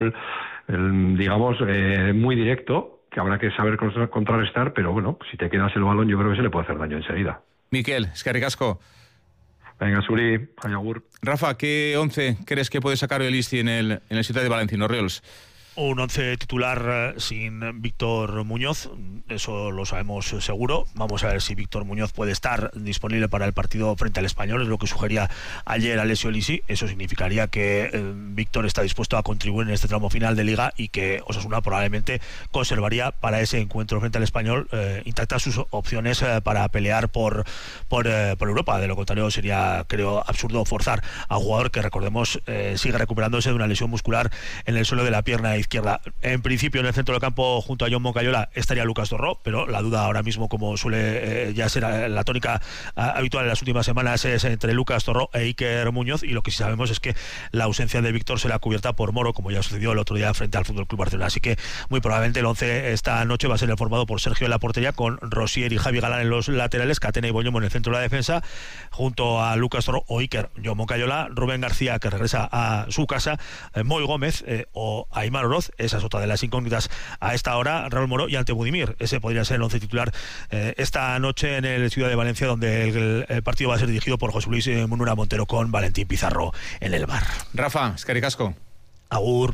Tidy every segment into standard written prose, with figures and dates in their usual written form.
digamos, muy directo, que habrá que saber contrarrestar, pero bueno, si te quedas el balón yo creo que se le puede hacer daño enseguida. Miquel, eskerrik asko. Venga, Suri, agur. Rafa, ¿qué 11 crees que puede sacar el Isti en el Ciutat de Valencia, en los Oriols? Un 11 titular sin Víctor Muñoz, eso lo sabemos seguro. Vamos a ver si Víctor Muñoz puede estar disponible para el partido frente al Español, es lo que sugería ayer Alessio Lisi. Eso significaría que Víctor está dispuesto a contribuir en este tramo final de Liga y que Osasuna probablemente conservaría para ese encuentro frente al Español intactas sus opciones para pelear por Europa. De lo contrario sería, creo, absurdo forzar a un jugador que, recordemos, sigue recuperándose de una lesión muscular en el suelo de la pierna izquierda. En principio en el centro del campo junto a Jon Moncayola estaría Lucas Torró, pero la duda ahora mismo, como suele ya ser la tónica habitual en las últimas semanas, es entre Lucas Torró e Iker Muñoz, y lo que sí sabemos es que la ausencia de Víctor será cubierta por Moro, como ya sucedió el otro día frente al FC Barcelona. Así que muy probablemente el 11 esta noche va a ser formado por Sergio en la portería, con Rosier y Javi Galán en los laterales, Catena y Boñomo en el centro de la defensa, junto a Lucas Torró o Iker, Jon Moncayola, Rubén García, que regresa a su casa, Moi Gómez o Aimar Oroz. Esa es otra de las incógnitas a esta hora. Raúl Moro y Ante Budimir. Ese podría ser el 11 titular esta noche en el Ciudad de Valencia, donde el partido va a ser dirigido por José Luis Munura Montero, con Valentín Pizarro en el bar. Rafa, eskerrik asko. Agur.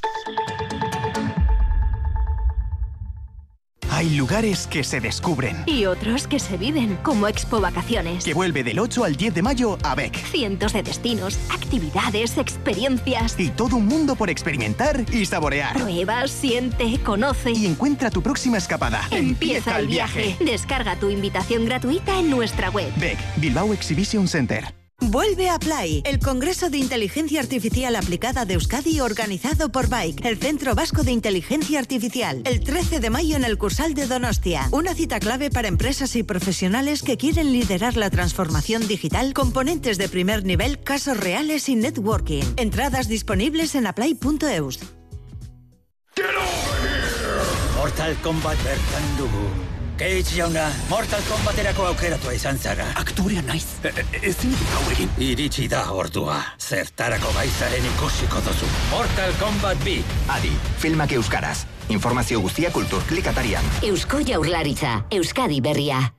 Hay lugares que se descubren y otros que se viven, como Expo Vacaciones, que vuelve del 8 al 10 de mayo a Beck. Cientos de destinos, actividades, experiencias Y todo un mundo por experimentar y saborear. Prueba, siente, conoce Y encuentra tu próxima escapada. Empieza el viaje. Descarga tu invitación gratuita en nuestra web. Beck, Bilbao Exhibition Center. Vuelve a Play, el Congreso de Inteligencia Artificial Aplicada de Euskadi, organizado por BAIC, el Centro Vasco de Inteligencia Artificial, el 13 de mayo en el Cursal de Donostia. Una cita clave para empresas y profesionales que quieren liderar la transformación digital, componentes de primer nivel, casos reales y networking. Entradas disponibles en aplay.eus. Mortal Kombat bertan dugu. Cage jauna, Mortal Kombaterako aukeratua izan zara. Aktorea naiz. Ezin dut hau egin. Iritsi da ordua. Zertarako gaizaren ikusiko duzu. Mortal Kombat 2. Adi, filmak euskaraz. Informazio guztia Kulturklik atarian. Eusko Jaurlaritza, Euskadi Berria.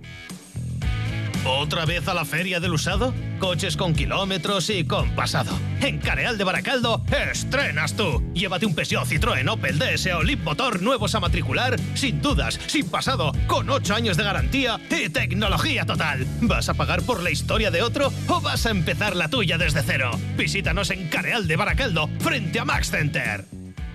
¿Otra vez a la feria del usado? Coches con kilómetros y con pasado. En Careal de Baracaldo, estrenas tú. Llévate un Peugeot, Citroën, Opel, DS o Leaf Motor nuevos a matricular, sin dudas, sin pasado, con 8 años de garantía y tecnología total. ¿Vas a pagar por la historia de otro o vas a empezar la tuya desde cero? Visítanos en Careal de Baracaldo, frente a Max Center.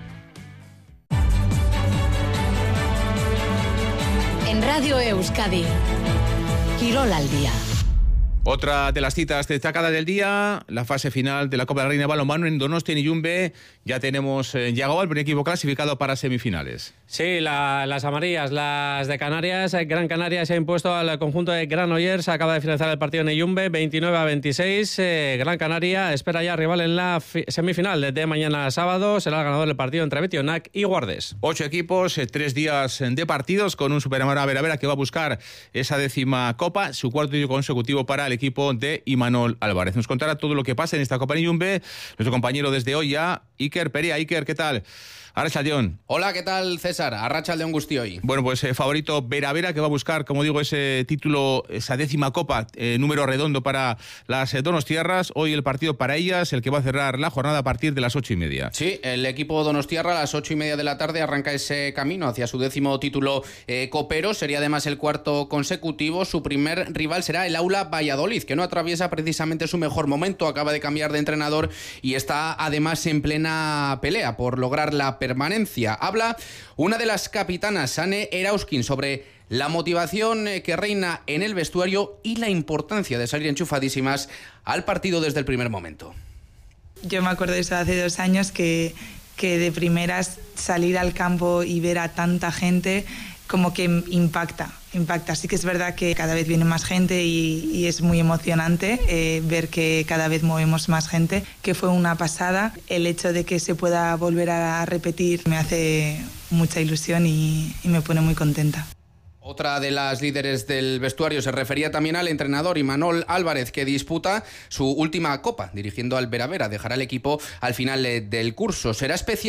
En Radio Euskadi, Quirol al día. Otra de las citas destacadas del día, la fase final de la Copa de la Reina de Balonmano en Donostia, en Ilunbe. Ya tenemos llegado al primer equipo clasificado para semifinales. Sí, las amarillas, las de Canarias. Gran Canaria se ha impuesto al conjunto de Granollers. Acaba de finalizar el partido en Ilunbe, 29-26. Gran Canaria espera ya rival en la semifinal de mañana sábado. Será el ganador del partido entre Betionac y Guardés. 8 equipos, 3 días de partidos, con un Superamara Vera que va a buscar esa 10ª Copa, su cuarto título consecutivo para el equipo de Imanol Álvarez. Nos contará todo lo que pasa en esta Copa en Ilunbe nuestro compañero desde hoy ya, Iker Perea. Iker, ¿qué tal? Arratsaldeon. Hola, ¿qué tal, César? Arratsaldeon guztioi. Bueno, pues favorito Vera que va a buscar, como digo, ese título, esa 10ª Copa, número redondo para las donostiarras. Hoy el partido para ellas, el que va a cerrar la jornada a partir de las 8:30. Sí, el equipo donostiarra a las 8:30 de la tarde arranca ese camino hacia su 10º título copero. Sería además el cuarto consecutivo. Su primer rival será el Aula Valladolid, que no atraviesa precisamente su mejor momento. Acaba de cambiar de entrenador y está además en plena pelea por lograr la permanencia. Habla una de las capitanas, Anne Erauskin, sobre la motivación que reina en el vestuario y la importancia de salir enchufadísimas al partido desde el primer momento. Yo me acuerdo de eso hace 2 años, que de primeras salir al campo y ver a tanta gente como que impacta. Sí que es verdad que cada vez viene más gente y es muy emocionante ver que cada vez movemos más gente, que fue una pasada. El hecho de que se pueda volver a repetir me hace mucha ilusión y me pone muy contenta. Otra de las líderes del vestuario se refería también al entrenador Imanol Álvarez, que disputa su última Copa dirigiendo al Vera Vera. Dejará el equipo al final del curso. Será especial